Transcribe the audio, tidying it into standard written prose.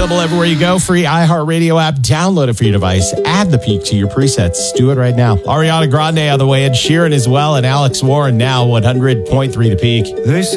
Available everywhere you go. Free iHeartRadio app. Download it for your device. Add The Peak to your presets. Do it right now. Ariana Grande on the way. Ed Sheeran as well. And Alex Warren now 100.3 The Peak.